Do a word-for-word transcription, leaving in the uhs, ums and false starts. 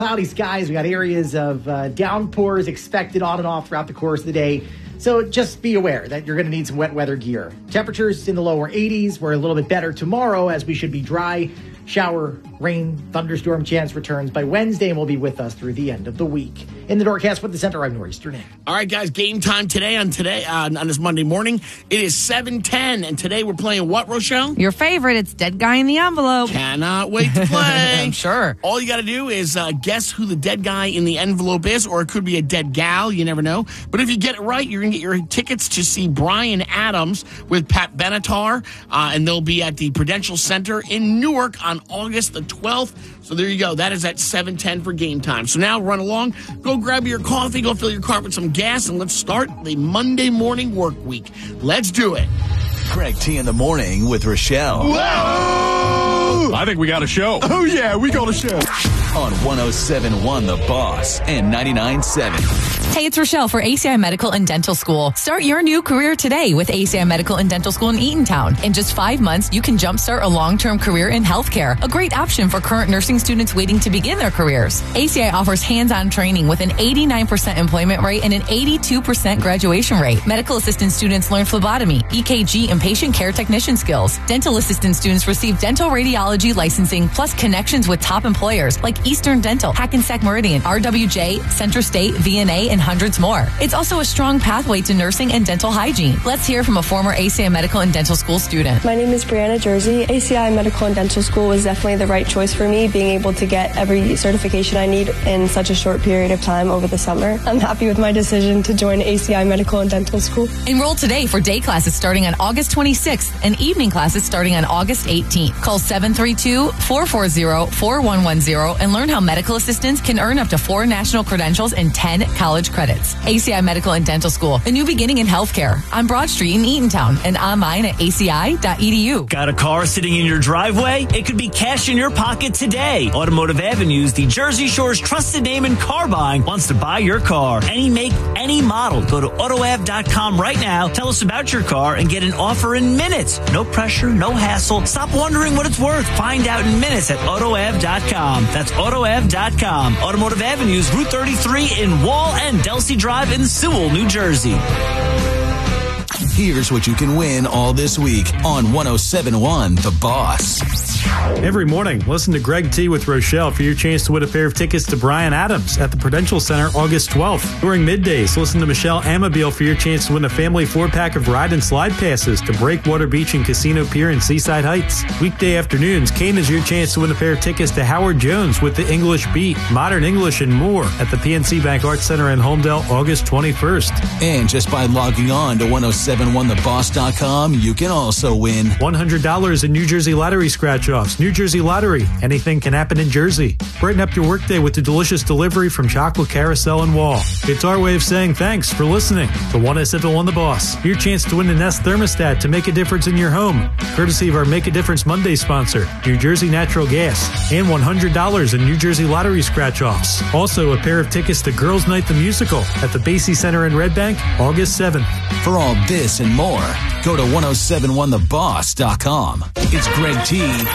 Cloudy skies. We got areas of uh, downpours expected on and off throughout the course of the day. So just be aware that you're going to need some wet weather gear. Temperatures in the lower eighties. We're a little bit better tomorrow as we should be dry. Shower, rain, thunderstorm chance returns by Wednesday and will be with us through the end of the week. In the Doorcast with the Center, I'm Norrie Sterning. All right, guys, game time today on today uh, on this Monday morning. It is seven ten, and today we're playing what, Rochelle? Your favorite. It's Dead Guy in the Envelope. Cannot wait to play. I'm sure. All you got to do is uh, guess who the dead guy in the envelope is, or it could be a dead gal. You never know. But if you get it right, you're going to get your tickets to see Bryan Adams with Pat Benatar, uh, and they'll be at the Prudential Center in Newark on August the twelfth. So there you go. That is at seven ten for game time. So now run along, go grab your coffee, go fill your car with some gas, and let's start the Monday morning work week. Let's do it. Greg T in the morning with Rochelle. Whoa! I think we got a show. Oh, yeah, we got a show. On one oh seven point one The Boss and ninety-nine point seven. Hey, it's Rochelle for A C I Medical and Dental School. Start your new career today with A C I Medical and Dental School in Eatontown. In just five months, you can jumpstart a long-term career in healthcare, a great option for current nursing students waiting to begin their careers. A C I offers hands-on training with an eighty-nine percent employment rate and an eighty-two percent graduation rate. Medical assistant students learn phlebotomy, E K G, and patient care technician skills. Dental assistant students receive dental radiology licensing plus connections with top employers like Eastern Dental, Hackensack Meridian, R W J, Central State, V N A, and hundreds more. It's also a strong pathway to nursing and dental hygiene. Let's hear from a former A C I Medical and Dental School student. My name is Brianna Jersey. A C I Medical and Dental School was definitely the right choice for me, being able to get every certification I need in such a short period of time over the summer. I'm happy with my decision to join A C I Medical and Dental School. Enroll today for day classes starting on August twenty-sixth and evening classes starting on August eighteenth. Call seven three two, four four zero, four one one zero and learn how medical assistants can earn up to four national credentials and ten college credits. A C I Medical and Dental School, a new beginning in healthcare on Broad Street in Eatontown and online at A C I dot E D U. Got a car sitting in your driveway? It could be cash in your pocket today. Automotive Avenues, the Jersey Shore's trusted name in car buying, wants to buy your car. Any make, any model. Go to auto av dot com right now. Tell us about your car and get an offer in minutes. No pressure, no hassle. Stop wondering what it's worth. Find out in minutes at auto av dot com. That's auto av dot com. Automotive Avenues, Route thirty-three in Wall and Delsey Drive in Sewell, New Jersey. Here's what you can win all this week on one oh seven point one The Boss. Every morning, listen to Greg T with Rochelle for your chance to win a pair of tickets to Bryan Adams at the Prudential Center August twelfth. During middays, listen to Michelle Amabile for your chance to win a family four-pack of ride and slide passes to Breakwater Beach and Casino Pier in Seaside Heights. Weekday afternoons, Kane is your chance to win a pair of tickets to Howard Jones with the English Beat, Modern English, and more at the P N C Bank Arts Center in Holmdel August twenty-first. And just by logging on to one oh seven point one the boss dot com, you can also win one hundred dollars in New Jersey Lottery scratch-offs. New Jersey Lottery. Anything can happen in Jersey. Brighten up your workday with the delicious delivery from Chocolate Carousel and Wall. It's our way of saying thanks for listening to one oh seven point one The Boss. Your chance to win a Nest thermostat to make a difference in your home, courtesy of our Make a Difference Monday sponsor, New Jersey Natural Gas, and one hundred dollars in New Jersey Lottery scratch-offs. Also, a pair of tickets to Girls Night the Musical at the Basie Center in Red Bank, August seventh. For all this and more, go to one oh seven point one the boss dot com. It's Greg T